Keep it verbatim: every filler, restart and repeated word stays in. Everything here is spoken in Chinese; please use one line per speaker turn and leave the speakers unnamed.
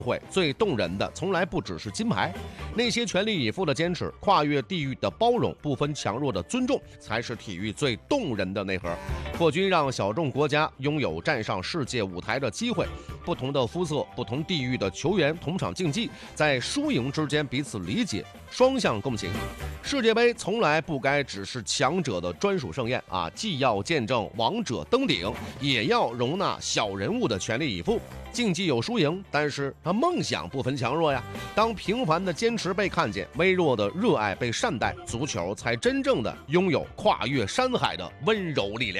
会最动人的从来不只是金牌，那些全力以赴的坚持、跨越地域的包容、不分强弱的尊重，才是体育最动人的内核。扩军让小众国家拥有站上世界舞台的机会，不同的肤色、不同地域的球员同场竞技，在输赢之间彼此理解，双向共行。世界杯从来不该只是强者的专属盛宴啊，既要见证王者登顶，也要容纳小人物的全力以赴。竞技有输赢，但是啊，梦想不分强弱呀。当平凡的坚持被看见，微弱的热爱被善待，足球才真正的拥有跨越山海的温柔力量。